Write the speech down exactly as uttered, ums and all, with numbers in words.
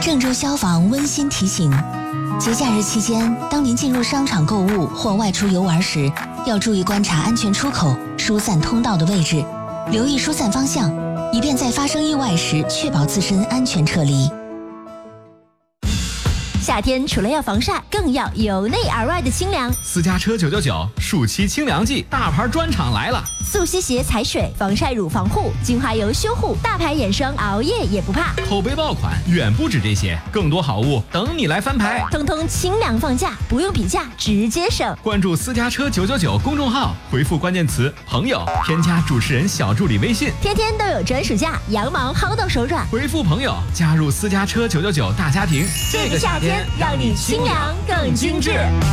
郑州消防温馨提醒：节假日期间，当您进入商场购物或外出游玩时，要注意观察安全出口、疏散通道的位置，留意疏散方向，以便在发生意外时确保自身安全撤离。 夏天除了要防晒，更要由内而外的清凉。 私家车九九九暑期清凉季大牌专场来了， 速吸鞋踩水，防晒乳防护，精华油修护，大牌眼霜熬夜也不怕。 口碑爆款远不止这些，更多好物等你来翻牌， 通通清凉放价，不用比价直接省。 关注私家车九九九公众号，回复关键词朋友，添加主持人小助理微信， 天天都有专属价，羊毛薅到手软。 回复朋友加入私家车九九九大家庭， 这个夏天让你清凉更精致。